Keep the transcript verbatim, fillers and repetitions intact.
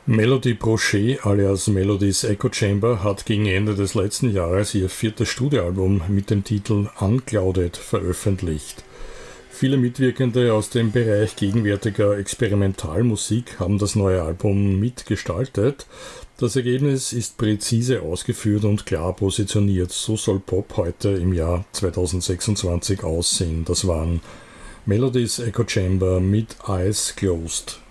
Melody Brochet alias Melody's Echo Chamber hat gegen Ende des letzten Jahres ihr viertes Studioalbum mit dem Titel Unclouded veröffentlicht. Viele Mitwirkende aus dem Bereich gegenwärtiger Experimentalmusik haben das neue Album mitgestaltet. Das Ergebnis ist präzise ausgeführt und klar positioniert. So soll Pop heute im Jahr zweitausendsechsundzwanzig aussehen. Das waren Melody's Echo Chamber mit Eyes Closed.